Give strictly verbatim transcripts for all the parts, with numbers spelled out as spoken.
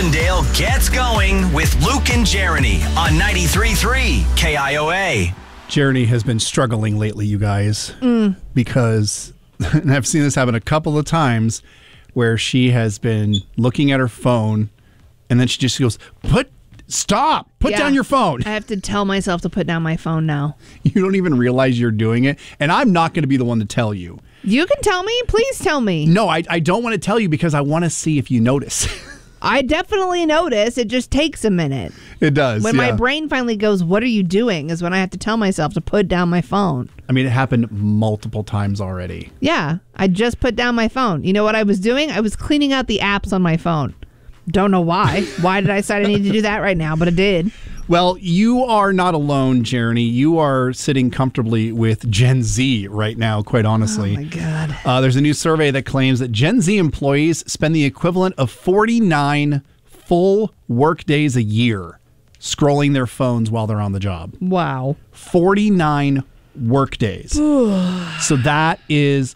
Avondale gets going with Luke and Jeremy on ninety-three point three K I O A. Jeremy has been struggling lately, you guys, mm. because and I've seen this happen a couple of times where she has been looking at her phone and then she just goes, put, stop, put yeah. down your phone. I have to tell myself to put down my phone now. You don't even realize you're doing it. And I'm not going to be the one to tell you. You can tell me. Please tell me. No, I, I don't want to tell you because I want to see if you notice. I definitely notice. It just takes a minute. It does. When yeah. my brain finally goes, what are you doing? Is when I have to tell myself to put down my phone. I mean, it happened multiple times already. Yeah. I just put down my phone. You know what I was doing? I was cleaning out the apps on my phone. Don't know why. Why did I decide I need to do that right now? But it did. Well, you are not alone, Jeremy. You are sitting comfortably with Gen Z right now, quite honestly. Oh, my God. Uh, there's a new survey that claims that Gen Z employees spend the equivalent of forty-nine full work days a year scrolling their phones while they're on the job. Wow. forty-nine work days. So that is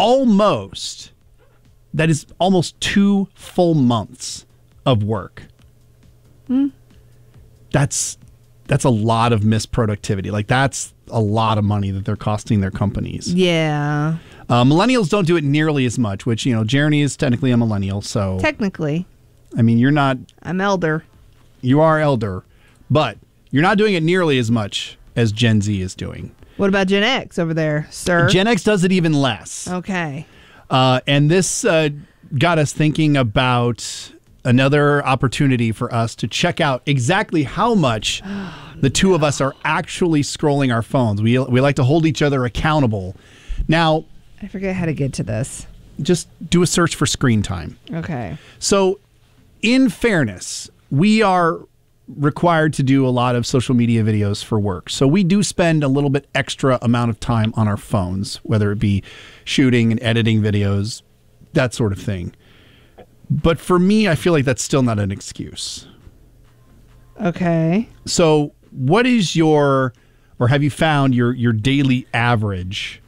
almost, that is almost two full months of work. Hmm. That's that's a lot of missed productivity. Like, that's a lot of money that they're costing their companies. Yeah. Uh, millennials don't do it nearly as much, which, you know, Jeremy is technically a millennial, so... Technically. I mean, you're not... I'm elder. You are elder, but you're not doing it nearly as much as Gen Z is doing. What about Gen X over there, sir? Gen X does it even less. Okay. Uh, and this uh, got us thinking about... another opportunity for us to check out exactly how much oh, the two no. of us are actually scrolling our phones. We we like to hold each other accountable. Now, I forget how to get to this. Just do a search for screen time. Okay. So, in fairness, we are required to do a lot of social media videos for work. So we do spend a little bit extra amount of time on our phones, whether it be shooting and editing videos, that sort of thing. But for me, I feel like that's still not an excuse. Okay. So what is your, or have you found your, your daily average?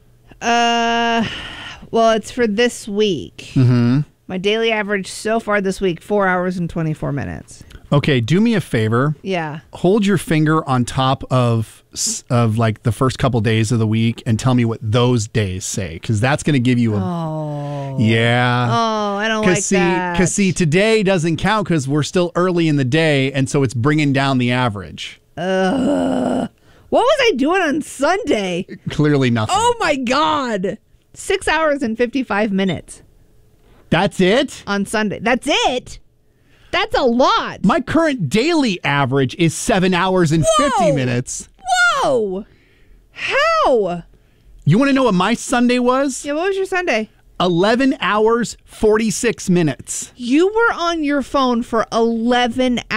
Uh, well, it's for this week. Mm-hmm. My daily average so far this week, four hours and twenty-four minutes. Okay, do me a favor. Yeah. Hold your finger on top of of like the first couple days of the week and tell me what those days say, because that's going to give you a... Oh. Yeah. Oh, I don't like see, that. Because see, today doesn't count because we're still early in the day, and so it's bringing down the average. Uh, what was I doing on Sunday? Clearly nothing. Oh, my God. Six hours and fifty-five minutes. That's it? On Sunday. That's it? That's a lot. My current daily average is seven hours and Whoa. fifty minutes. Whoa. How? You want to know what my Sunday was? Yeah, what was your Sunday? eleven hours, forty-six minutes. You were on your phone for eleven hours.